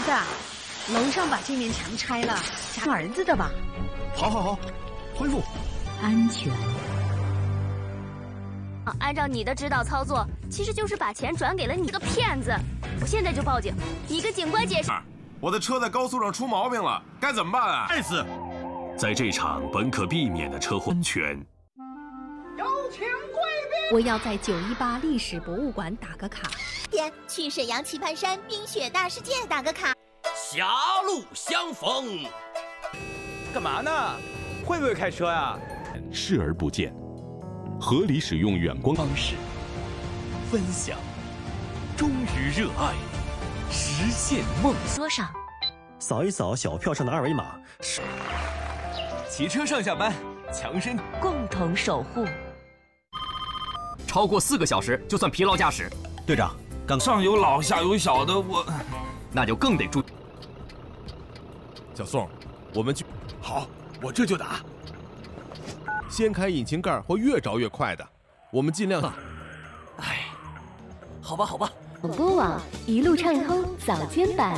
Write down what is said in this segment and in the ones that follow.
子，楼上把这面墙拆了，抢儿子的吧。 好，恢复。 安全。 按照你的指导操作，其实就是把钱转给了你这个骗子。我现在就报警，你跟警官解释。 我的车在高速上出毛病了，该怎么办啊？ 害死！在这场本可避免的车祸安全。 有请贵宾。 我要在918历史博物馆打个卡。 天去沈阳棋盘山冰雪大世界打个卡。 狭路相逢。 干嘛呢？会不会开车呀？ 视而不见，合理使用远光方式，分享，忠于热爱，实现梦说上， 扫一扫小票上的2维码。 骑车上下班，强身， 共同守护。 超过4个小时就算疲劳驾驶。 队长，上有老下有小的我， 那就更得注意。 小宋，我们去。 好，我这就打。 掀开引擎盖会越着越快的，我们尽量。 哎，好吧。 广播网一路畅通早间版，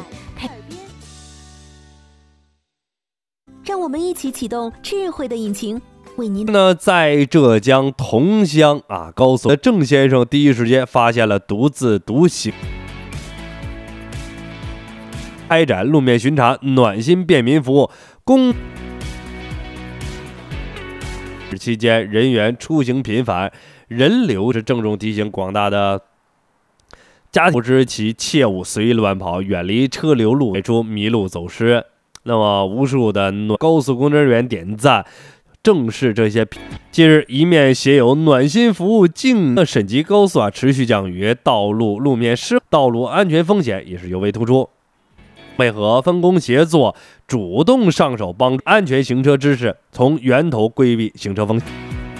让我们一起启动智慧的引擎，为您。 在浙江桐乡高速的郑先生第一时间发现了独自独行，开展路面巡查，暖心便民服务。期间人员出行频繁，人流是郑重提醒广大的家庭知其切勿随意乱跑，远离车流路，免除迷路走失。那么无数的高速工作人员点赞，正是这些。近日，一面写有暖心服务静沈吉高速持续降雨，道路面湿，道路安全风险也是尤为突出。配合分工协作，主动上手帮安全行车知识，从源头规避行车风险。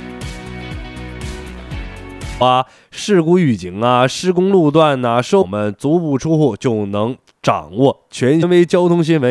事故预警施工路段我们足不出户就能掌握权威交通新闻。